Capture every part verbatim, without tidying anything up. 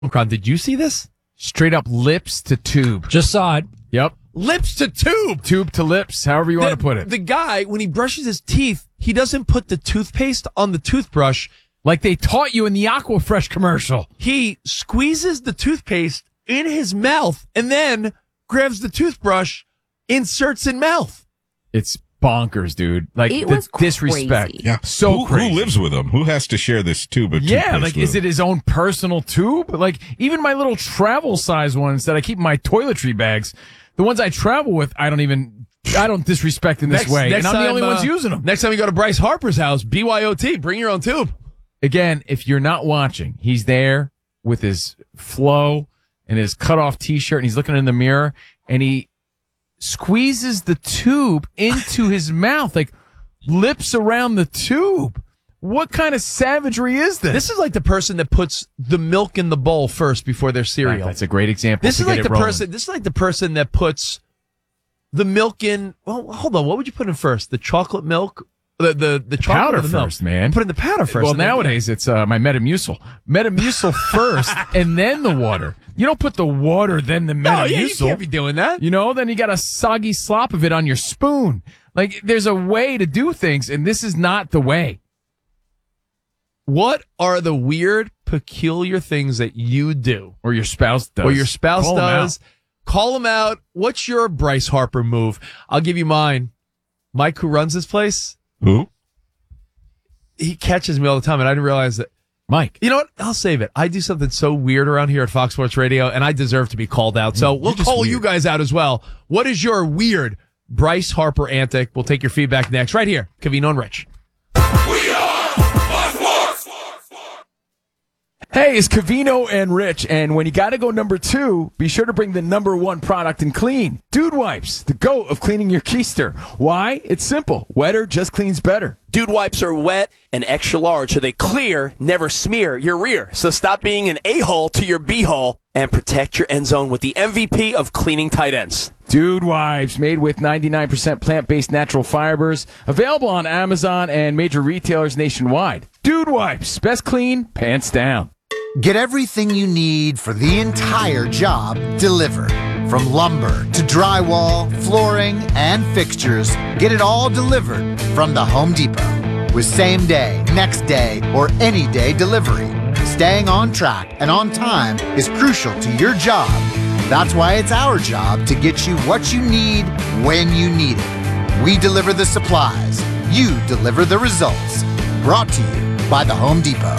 Omicron. Did you see this? Straight up lips to tube. Just saw it. Yep. Lips to tube. Tube to lips, however you the, want to put it. The guy, when he brushes his teeth, he doesn't put the toothpaste on the toothbrush. Like they taught you in the Aquafresh commercial. He squeezes the toothpaste in his mouth and then grabs the toothbrush, inserts in mouth. It's bonkers, dude. Like it the was disrespect. crazy. Yeah. So who, crazy. Who lives with him? Who has to share this tube of Yeah, toothpaste like with is him? it his own personal tube? Like even my little travel size ones that I keep in my toiletry bags, the ones I travel with, I don't even I don't disrespect in this Next- way. next and I'm time, the only uh, ones using them. Next time you go to Bryce Harper's house, B Y O T, bring your own tube. Again, if you're not watching, he's there with his flow and his cutoff t-shirt and he's looking in the mirror and he squeezes the tube into his mouth, like lips around the tube. What kind of savagery is this? This is like the person that puts the milk in the bowl first before their cereal. That's a great example. This to is get like it the rolling. person. This is like the person that puts the milk in. Well, hold on. What would you put in first? The chocolate milk, the the the chocolate powder or the milk? first, man. Put in the powder first. Well, and then- nowadays it's uh, my Metamucil. Metamucil first, and then the water. You don't put the water, then the No, yeah, you Metamucil. can't be doing that. You know, then you got a soggy slop of it on your spoon. Like, there's a way to do things, and this is not the way. What are the weird, peculiar things that you do, Or your spouse does. or your spouse Call 'em does? out. Call them out. What's your Bryce Harper move? I'll give you mine. Mike, who runs this place, Who? he catches me all the time, and I didn't realize that. Mike. You know what? I'll save it. I do something so weird around here at Fox Sports Radio, and I deserve to be called out. So we'll just call weird. you guys out as well. What is your weird Bryce Harper antic? We'll take your feedback next, right here. Covino and Rich. Hey, it's Cavino and Rich, and when you gotta go number two, be sure to bring the number one product in clean. Dude Wipes, the GOAT of cleaning your keister. Why? It's simple. Wetter just cleans better. Dude Wipes are wet and extra large, so they clear, never smear your rear. So stop being an a-hole to your b-hole and protect your end zone with the M V P of cleaning tight ends. Dude Wipes, made with ninety-nine percent plant-based natural fibers, available on Amazon and major retailers nationwide. Dude Wipes, best clean, pants down. Get everything you need for the entire job delivered. From lumber to drywall, flooring, and fixtures, get it all delivered from the Home Depot. With same day, next day, or any day delivery, staying on track and on time is crucial to your job. That's why it's our job to get you what you need when you need it. We deliver the supplies. You deliver the results. Brought to you by the Home Depot.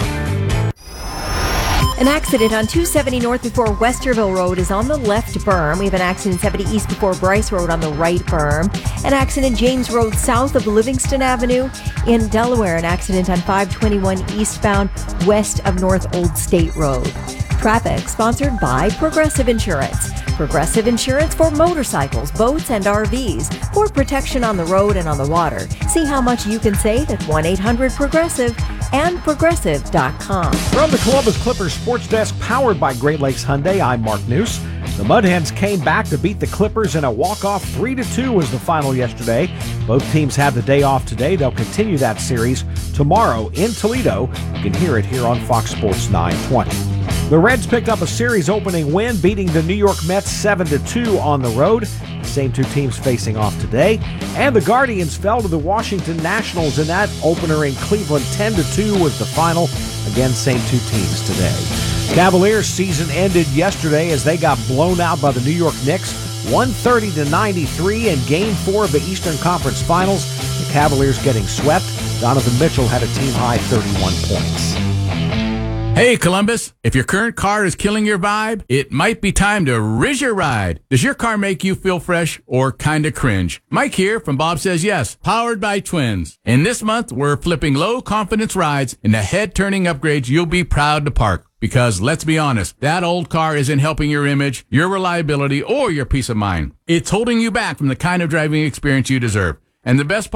An accident on two seventy north before Westerville Road is on the left berm. We have an accident seventy east before Bryce Road on the right berm. An accident James Road south of Livingston Avenue in Delaware. An accident on five twenty-one eastbound west of North Old State Road. Traffic sponsored by Progressive Insurance. Progressive Insurance for motorcycles, boats, and R Vs. For protection on the road and on the water. See how much you can save at one eight hundred progressive and progressive dot com. From the Columbus Clippers Sports Desk, powered by Great Lakes Hyundai, I'm Mark News. The Mud Hens came back to beat the Clippers in a walk-off. three to two was the final yesterday. Both teams have the day off today. They'll continue that series tomorrow in Toledo. You can hear it here on Fox Sports nine twenty. The Reds picked up a series opening win, beating the New York Mets seven to two on the road. Same two teams facing off today. And the Guardians fell to the Washington Nationals in that opener in Cleveland. ten to two was the final. Again, same two teams today. Cavaliers season ended yesterday as they got blown out by the New York Knicks, one thirty to ninety-three in Game four of the Eastern Conference Finals. The Cavaliers getting swept. Donovan Mitchell had a team-high thirty-one points. Hey, Columbus, if your current car is killing your vibe, it might be time to riz your ride. Does your car make you feel fresh or kind of cringe? Mike here from Bob Says Yes, powered by Twins. And this month, we're flipping low-confidence rides into head-turning upgrades you'll be proud to park. Because, let's be honest, that old car isn't helping your image, your reliability, or your peace of mind. It's holding you back from the kind of driving experience you deserve. And the best part?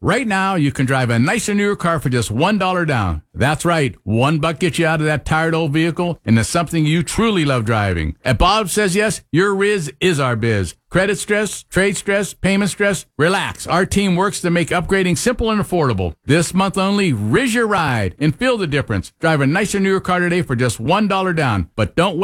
Right now, you can drive a nicer, newer car for just one dollar down. That's right. One buck gets you out of that tired old vehicle into something you truly love driving. At Bob Says Yes, your Riz is our biz. Credit stress, trade stress, payment stress, relax. Our team works to make upgrading simple and affordable. This month only, Riz your ride and feel the difference. Drive a nicer, newer car today for just one dollar down. But don't wait.